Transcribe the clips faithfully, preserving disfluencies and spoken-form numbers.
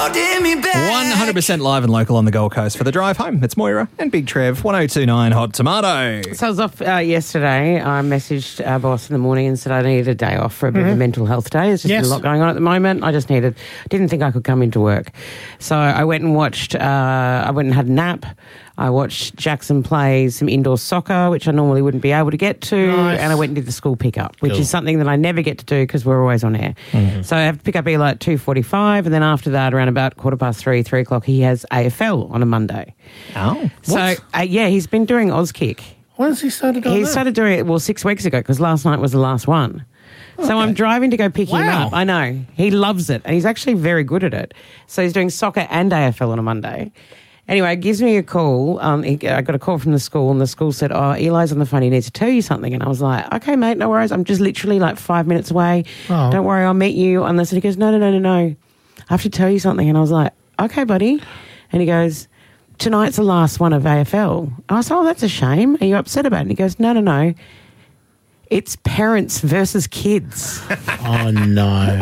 holding me back. one hundred percent live and local on the Gold Coast for the drive home. It's Moira and Big Trev, one oh two nine Hot Tomato. So I was off uh, yesterday. I messaged our boss in the morning and said I needed a day off for a bit mm-hmm. of a mental health day. There's just yes. a lot going on at the moment. I just needed, didn't think I could come into work. So I went and watched, uh, I went and had a nap. I watched Jackson play some indoor soccer, which I normally wouldn't be able to get to, nice. and I went and did the school pickup, which cool. is something that I never get to do because we're always on air. Mm-hmm. So I have to pick up Eli at two forty-five, and then after that, around about quarter past three, three o'clock, he has A F L on a Monday. Oh. So, uh, yeah, he's been doing Auskick. When has he started doing He that? started doing it, well, six weeks ago, because last night was the last one. Okay. So I'm driving to go pick wow. him up. I know. He loves it, and he's actually very good at it. So he's doing soccer and A F L on a Monday. Anyway, it gives me a call. Um, he, I got a call from the school, and the school said, oh, Eli's on the phone. He needs to tell you something. And I was like, okay, mate, no worries. I'm just literally like five minutes away. Oh. Don't worry, I'll meet you. And they said, he goes, no, no, no, no, no. I have to tell you something. And I was like, okay, buddy. And he goes, tonight's the last one of A F L. And I said, oh, that's a shame. Are you upset about it? And he goes, no, no, no. It's parents versus kids. Oh, no.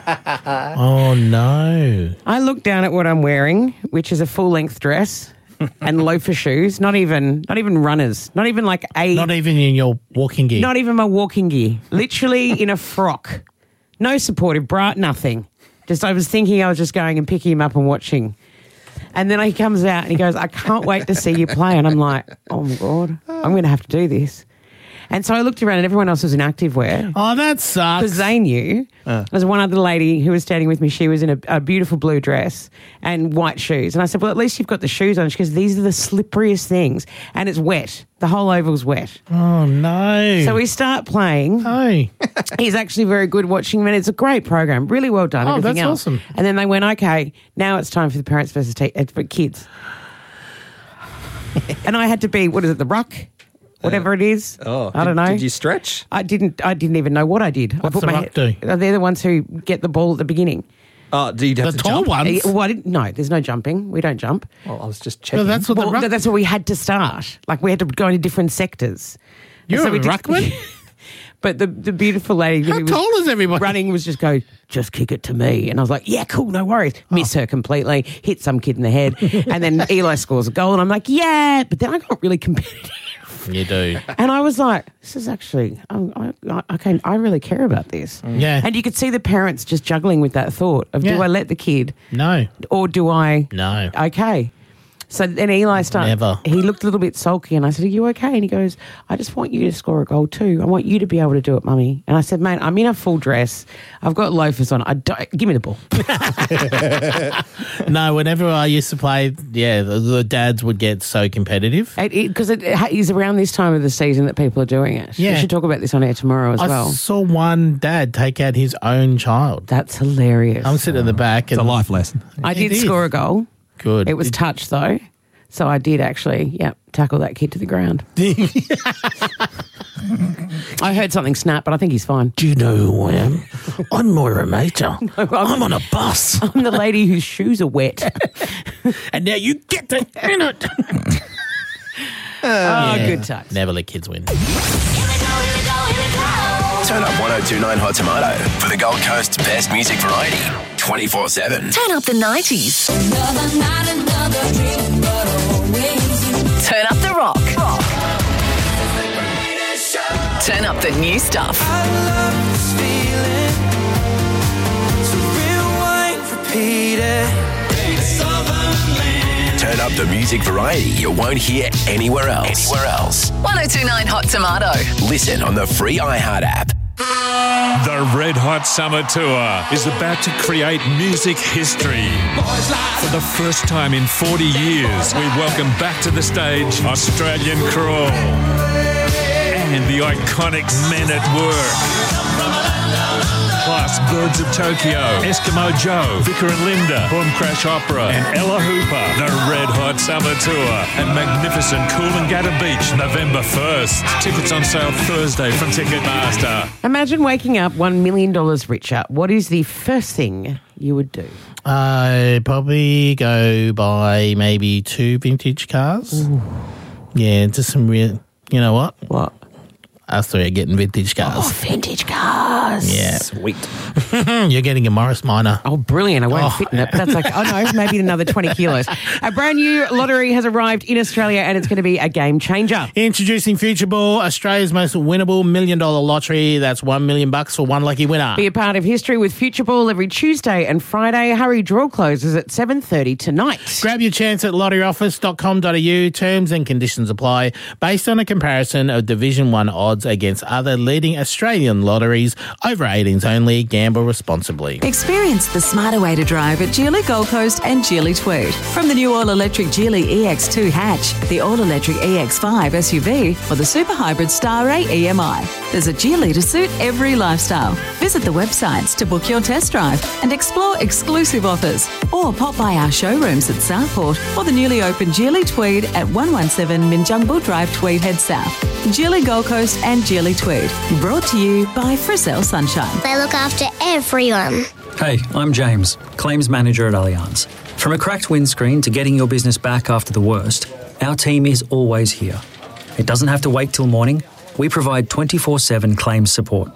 Oh, no. I look down at what I'm wearing, which is a full-length dress and loafer shoes, not even not even runners, not even like a... Not even in your walking gear. Not even my walking gear. Literally in a frock. No supportive bra, nothing. Just I was thinking I was just going and picking him up and watching. And then he comes out and he goes, I can't wait to see you play. And I'm like, oh, my God, I'm going to have to do this. And so I looked around and everyone else was in activewear. Oh, that sucks. Because they knew. Uh. There was one other lady who was standing with me. She was in a, a beautiful blue dress and white shoes. And I said, well, at least you've got the shoes on. She goes, these are the slipperiest things. And it's wet. The whole oval's wet. Oh, no. So we start playing. Hey. He's actually very good watching him. And it's a great program. Really well done. Oh, everything that's else. awesome. And then they went, okay, now it's time for the parents versus te- uh, for kids. And I had to be, what is it, the ruck? Whatever it is. Oh, I don't did, know. Did you stretch? I didn't I didn't even know what I did. What's I put the my ruck do? They're the ones who get the ball at the beginning. Oh, do you have the to tall jump? ones? Well, I didn't, no, there's no jumping. We don't jump. Well, I was just checking. Well, that's what well, the ruck... that's what we had to start. Like we had to go into different sectors. You're so a we did, ruckman? But the, the beautiful lady How who was tall is everybody? running was just go, just kick it to me. And I was like, yeah, cool, no worries. Miss Oh. her completely, hit some kid in the head. And then Eli scores a goal. And I'm like, yeah. But then I got really competitive. You do. And I was like, this is actually, I, I, okay, I really care about this. Yeah. And you could see the parents just juggling with that thought of, Yeah. do I let the kid No. or do I? No. Okay. So then Eli started, Never. he looked a little bit sulky and I said, are you okay? And he goes, I just want you to score a goal too. I want you to be able to do it, Mummy. And I said, mate, I'm in a full dress. I've got loafers on. I don't, give me the ball. No, whenever I used to play, yeah, the, the dads would get so competitive. Because it, it, it is around this time of the season that people are doing it. Yeah. We should talk about this on air tomorrow as I well. saw one dad take out his own child. That's hilarious. I'm sitting in the back. It's and a life lesson. I did It is. score a goal. Good. It was touch though. So I did actually, yeah, tackle that kid to the ground. I heard something snap, but I think he's fine. Do you know who I am? I'm Moira Major. No, I'm, I'm on a bus. I'm the lady whose shoes are wet. And now you get to in it. Oh, Yeah. good touch. Never let kids win. Turn up one oh two nine Hot Tomato for the Gold Coast's best music variety, twenty-four seven. Turn up the nineties. Another night, another dream, but always you. Turn up the rock. Turn up the new stuff. I love this feeling. So rewind, repeat it. Turn up the music variety you won't hear anywhere else. Anywhere else. one oh two nine Hot Tomato. Listen on the free iHeart app. The Red Hot Summer Tour is about to create music history. For the first time in forty years, we welcome back to the stage Australian Crawl and the iconic Men at Work. Plus Birds of Tokyo, Eskimo Joe, Vicar and Linda, Boom Crash Opera, and Ella Hooper. The Red Hot Summer Tour at magnificent Coolangatta Beach, November first. Tickets on sale Thursday from Ticketmaster. Imagine waking up one million dollars richer. What is the first thing you would do? I probably go buy maybe two vintage cars. Ooh. Yeah, just some real. You know what? What? Us three are getting vintage cars. Oh, vintage cars. Yeah. Sweet. You're getting a Morris Minor. Oh, brilliant. I won't Oh. fit in it. But that's like, oh no, maybe another twenty kilos. A brand new lottery has arrived in Australia and it's going to be a game changer. Introducing Future Ball, Australia's most winnable million dollar lottery. That's one million bucks for one lucky winner. Be a part of history with Future Ball every Tuesday and Friday. Hurry, draw closes at seven thirty tonight. Grab your chance at lottery office dot com dot a u. Terms and conditions apply based on a comparison of Division one odds against other leading Australian lotteries. Over eighteens only. Gamble responsibly. Experience the smarter way to drive at Geely Gold Coast and Geely Tweed. From the new all-electric Geely E X two hatch, the all-electric E X five S U V, or the super hybrid Star A E M I. There's a Geely to suit every lifestyle. Visit the websites to book your test drive and explore exclusive offers. Or pop by our showrooms at Southport or the newly opened Geely Tweed at one one seven Minjumble Drive, Tweed Head South. Geely Gold Coast and Geely Tweed. Brought to you by Frizzell Sunshine. They look after everyone. Hey, I'm James, Claims Manager at Allianz. From a cracked windscreen to getting your business back after the worst, our team is always here. It doesn't have to wait till morning. We provide twenty-four seven claims support.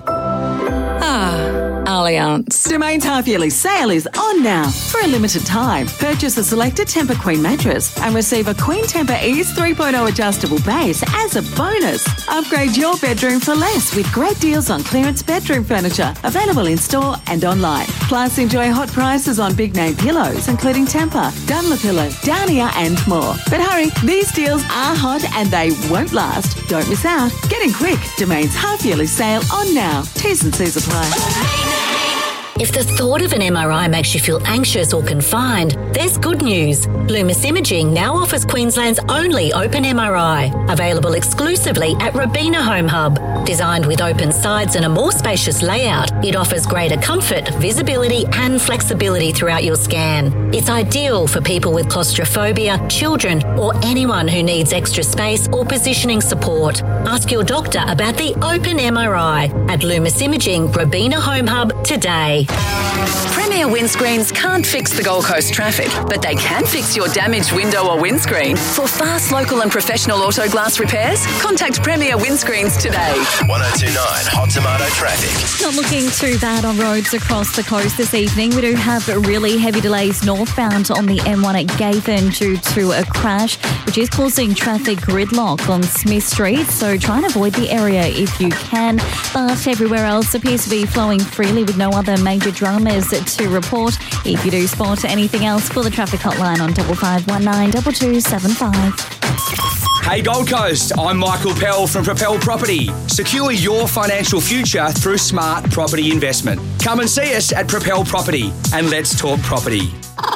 Allianz. Domain's half-yearly sale is on now. For a limited time, purchase a selected Tempur Queen mattress and receive a Queen Tempur Ease three point oh adjustable base as a bonus. Upgrade your bedroom for less with great deals on clearance bedroom furniture, available in-store and online. Plus, enjoy hot prices on big-name pillows, including Tempur, Dunlopillow, Downia and more. But hurry, these deals are hot and they won't last. Don't miss out. Get in quick. Domain's half-yearly sale on now. T's and C's apply. If the thought of an M R I makes you feel anxious or confined, there's good news. Loomis Imaging now offers Queensland's only open M R I, available exclusively at Robina Home Hub. Designed with open sides and a more spacious layout, it offers greater comfort, visibility and flexibility throughout your scan. It's ideal for people with claustrophobia, children or anyone who needs extra space or positioning support. Ask your doctor about the open M R I at Loomis Imaging, Robina Home Hub today. Premier Windscreens can't fix the Gold Coast traffic, but they can fix your damaged window or windscreen. For fast, local and professional auto glass repairs, contact Premier Windscreens today. one oh two point nine Hot Tomato Traffic. Not looking too bad on roads across the coast this evening. We do have really heavy delays northbound on the M one at Gathan due to a crash, which is causing traffic gridlock on Smith Street. So try and avoid the area if you can. But everywhere else appears to be flowing freely with no other major dramas to report. If you do spot anything else, call the traffic hotline on double five one nine two two seven five. Hey Gold Coast, I'm Michael Pell from Propel Property. Secure your financial future through smart property investment. Come and see us at Propel Property and let's talk property.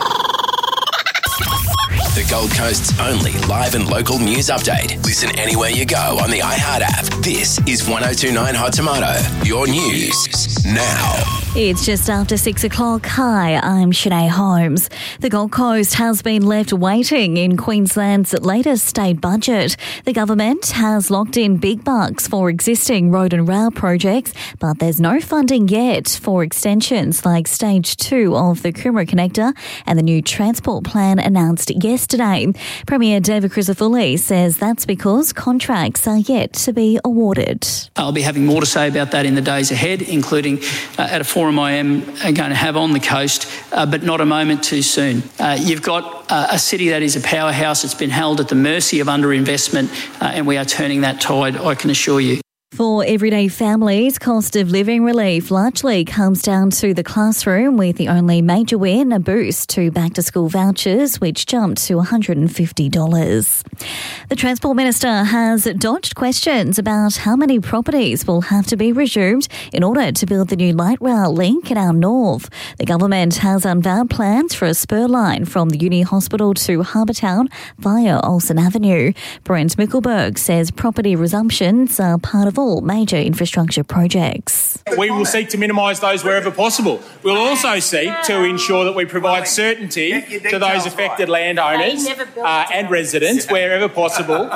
The Gold Coast's only live and local news update. Listen anywhere you go on the iHeart app. This is one oh two point nine Hot Tomato. Your news now. It's just after six o'clock. Hi, I'm Sinead Holmes. The Gold Coast has been left waiting in Queensland's latest state budget. The government has locked in big bucks for existing road and rail projects, but there's no funding yet for extensions like stage two of the Coomera Connector and the new transport plan announced yesterday. Premier David Crisafulli says that's because contracts are yet to be awarded. I'll be having more to say about that in the days ahead, including uh, at a forum I am going to have on the coast, uh, but not a moment too soon. Uh, you've got uh, a city that is a powerhouse. It's been held at the mercy of underinvestment, uh, and we are turning that tide, I can assure you. For everyday families, cost of living relief largely comes down to the classroom, with the only major win a boost to back-to-school vouchers, which jumped to one hundred fifty dollars. The Transport Minister has dodged questions about how many properties will have to be resumed in order to build the new light rail link in our north. The government has unveiled plans for a spur line from the Uni Hospital to Harbour Town via Olsen Avenue. Brent Mickelberg says property resumptions are part of all major infrastructure projects. We will seek to minimise those wherever possible. We'll also seek to ensure that we provide certainty to those affected landowners uh, and residents wherever possible. The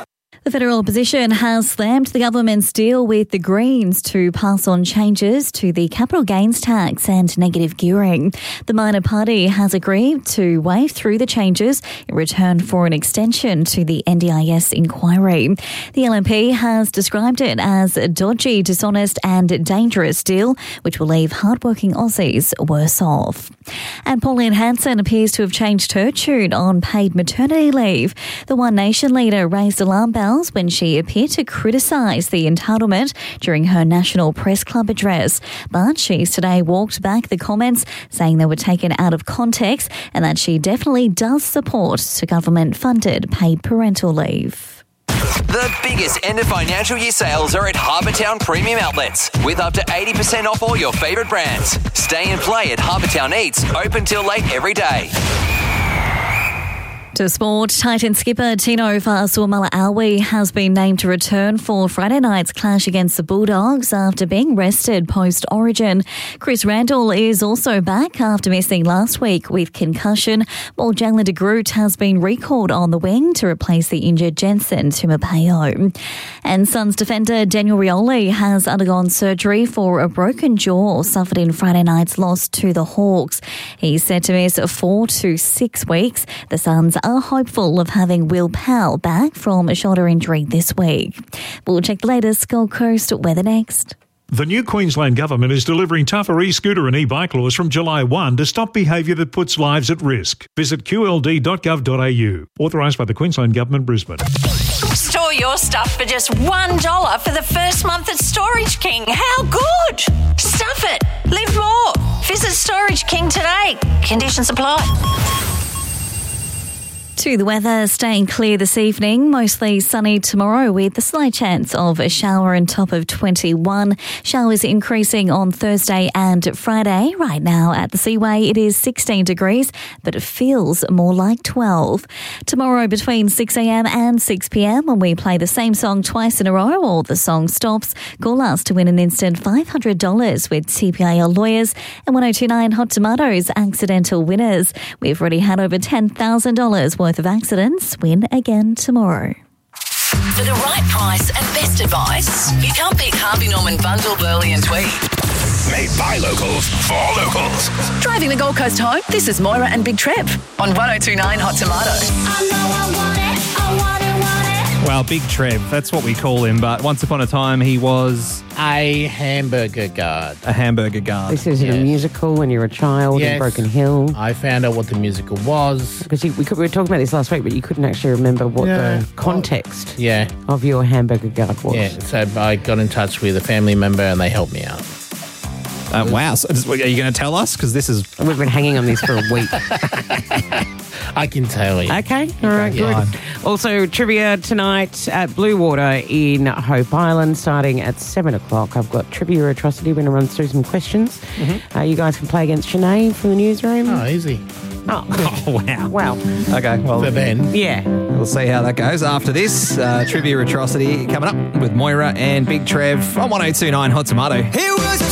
The federal opposition has slammed the government's deal with the Greens to pass on changes to the capital gains tax and negative gearing. The minor party has agreed to wave through the changes in return for an extension to the N D I S inquiry. The L N P has described it as a dodgy, dishonest and dangerous deal, which will leave hardworking Aussies worse off. And Pauline Hanson appears to have changed her tune on paid maternity leave. The One Nation leader raised alarm bells when she appeared to criticise the entitlement during her National Press Club address. But she's today walked back the comments, saying they were taken out of context and that she definitely does support government-funded paid parental leave. The biggest end of financial year sales are at Harbour Town Premium Outlets, with up to eighty percent off all your favourite brands. Stay and play at Harbour Town Eats, open till late every day. To sport, Titan skipper Tino Fa'asuamaleaui has been named to return for Friday night's clash against the Bulldogs after being rested post-Origin. Chris Randall is also back after missing last week with concussion, while Jalen de Groot has been recalled on the wing to replace the injured Jensen Tumapeo. And Suns defender Daniel Rioli has undergone surgery for a broken jaw suffered in Friday night's loss to the Hawks. He's set to miss four to six weeks. The Suns are hopeful of having Will Powell back from a shoulder injury this week. We'll check the latest Gold Coast weather next. The new Queensland Government is delivering tougher e-scooter and e-bike laws from July first to stop behaviour that puts lives at risk. Visit q l d dot gov dot a u. Authorised by the Queensland Government, Brisbane. Store your stuff for just one dollar for the first month at Storage King. How good? Stuff it. Live more. Visit Storage King today. Conditions apply. To the weather, staying clear this evening, mostly sunny tomorrow with a slight chance of a shower and top of twenty-one. Showers increasing on Thursday and Friday. Right now at the Seaway it is sixteen degrees, but it feels more like twelve. Tomorrow between six a m and six p m when we play the same song twice in a row or the song stops, call us to win an instant five hundred dollars with T P A L lawyers and one oh two nine Hot Tomatoes accidental winners. We've already had over ten thousand dollars worth of accidents. Win again tomorrow. For the right price and best advice, you can't beat Harvey Norman Bundle, Burley and Tweed. Made by locals, for locals. Driving the Gold Coast home, this is Moira and Big Trev on one oh two nine Hot Tomato. I know I want it, I want it, want it. Well, Big Trev, that's what we call him, but once upon a time he was... A hamburger guard. A hamburger guard. This is Yes. a musical when you're a child Yes. in Broken Hill. I found out what the musical was. Because you, we, could, we were talking about this last week, but you couldn't actually remember what Yeah. the context Yeah. of your hamburger guard was. Yeah, so I got in touch with a family member and they helped me out. Uh, wow. So, are you going to tell us? Because this is... We've been hanging on this for a week. I can tell you. Okay, all right, Yeah. good. Also, trivia tonight at Blue Water in Hope Island starting at seven o'clock. I've got Trivia Atrocity. We're going to run through some questions. Mm-hmm. Uh, you guys can play against Sinead from the newsroom. Oh, easy. Oh, Oh, wow. wow. Okay, well... For Ben. Yeah. We'll see how that goes after this. Uh, Trivia Atrocity coming up with Moira and Big Trev on one oh two nine Hot Tomato. It was